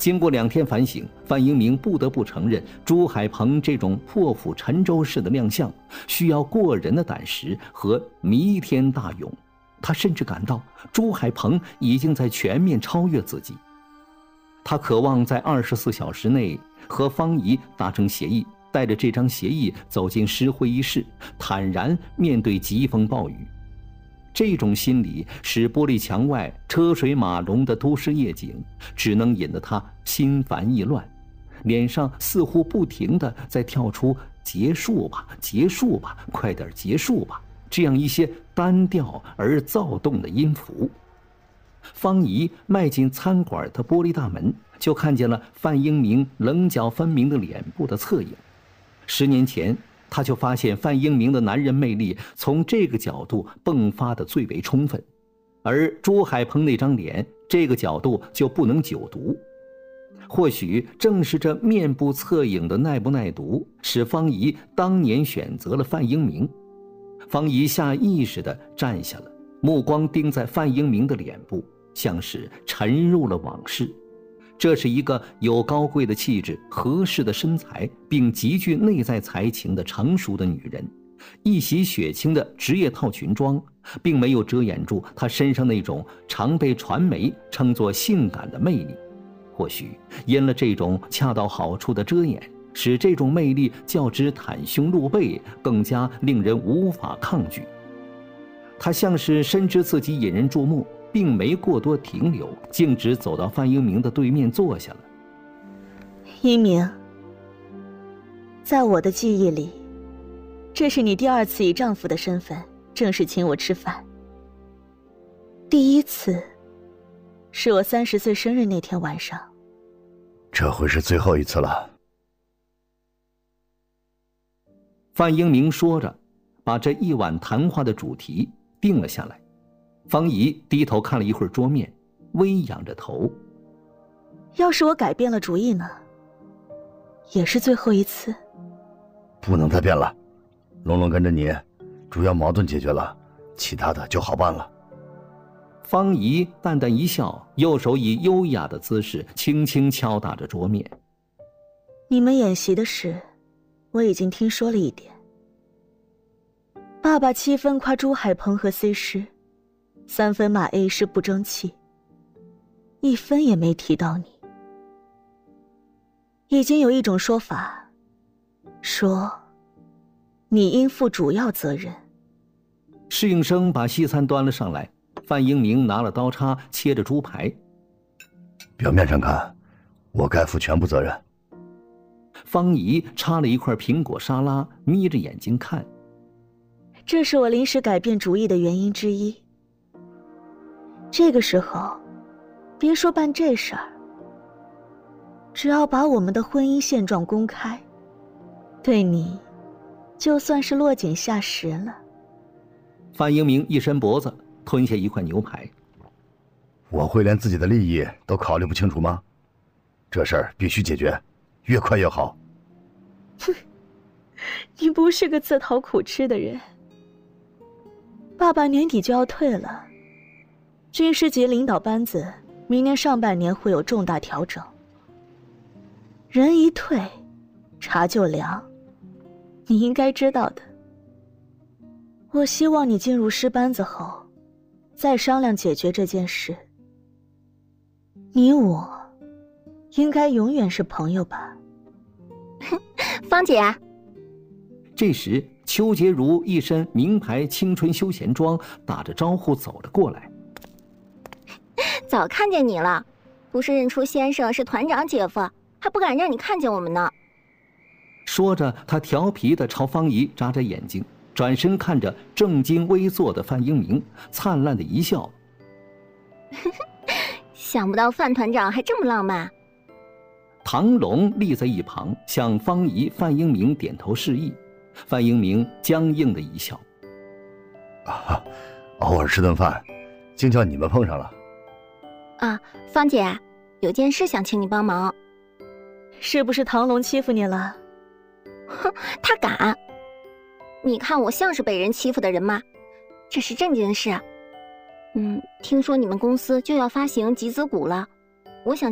经过2天反省，范英明不得不承认，朱海鹏这种破釜沉舟式的亮相，需要过人的胆识和弥天大勇。他甚至感到朱海鹏已经在全面超越自己。他渴望在24小时内和方怡达成协议，带着这张协议走进诗会议室，坦然面对疾风暴雨。这种心理使玻璃墙外车水马龙的都市夜景只能引得他心烦意乱，脸上似乎不停地在跳出结束吧，结束吧，快点结束吧，这样一些单调而躁动的音符。方怡迈进餐馆的玻璃大门，就看见了范英明棱角分明的脸部的侧影。10年前他就发现范英明的男人魅力从这个角度迸发的最为充分，而朱海鹏那张脸这个角度就不能久读。或许正是这面部侧影的耐不耐读，使方怡当年选择了范英明。方怡下意识地站下了，目光盯在范英明的脸部，像是沉入了往事。这是一个有高贵的气质、合适的身材，并极具内在才情的成熟的女人。一袭雪青的职业套裙装，并没有遮掩住她身上那种常被传媒称作性感的魅力。或许因了这种恰到好处的遮掩，使这种魅力较之袒胸露背更加令人无法抗拒。她像是深知自己引人注目，并没过多停留，径直走到范英明的对面坐下了。 英明，在我的记忆里，这是你第2次以丈夫的身份正式请我吃饭。第1次是我30岁生日那天晚上。 这会是最后一次了。 范英明说着，把这一晚谈话的主题定了下来。方怡低头看了一会儿桌面，微仰着头。 要是我改变了主意呢？也是最后一次？ 不能再变了，龙龙跟着你，主要矛盾解决了，其他的就好办了。 方怡淡淡一笑，右手以优雅的姿势轻轻敲打着桌面。 你们演习的事，我已经听说了一点。爸爸7分夸朱海鹏和 C 师，3分骂 A 师不争气，1分也没提到你。已经有一种说法，说你应负主要责任。 侍应生把西餐端了上来，范英明拿了刀叉切着猪排。 表面上看，我该负全部责任。 方怡插了一块苹果沙拉，眯着眼睛看。 这是我临时改变主意的原因之一。这个时候，别说办这事儿，只要把我们的婚姻现状公开，对你，就算是落井下石了。 范英明一伸脖子，吞下一块牛排。 我会连自己的利益都考虑不清楚吗？这事儿必须解决，越快越好。 哼，你不是个自讨苦吃的人。爸爸年底就要退了，军师级领导班子明年上半年会有重大调整。人一退，茶就凉，你应该知道的。我希望你进入师班子后，再商量解决这件事。你我应该永远是朋友吧？ 芳姐。 这时邱洁如一身名牌青春休闲装，打着招呼走了过来。 早看见你了，不是认出先生是团长姐夫，还不敢让你看见我们呢。 说着，他调皮地朝方怡眨眨眼睛，转身看着正襟危坐的范英明，灿烂的一笑。 想不到范团长还这么浪漫。 唐龙立在一旁，向方怡、范英明点头示意。范英明僵硬的一笑。 偶尔吃顿饭，竟叫你们碰上了。 啊，芳姐，有件事想请你帮忙。 是不是唐龙欺负你了？ 哼，他敢！你看我像是被人欺负的人吗？这是正经事。听说你们公司就要发行集资股了，我想